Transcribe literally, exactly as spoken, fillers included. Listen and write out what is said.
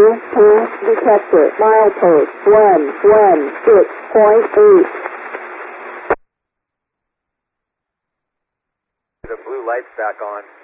path detector. Milepost one one six point eight. The blue light's back on.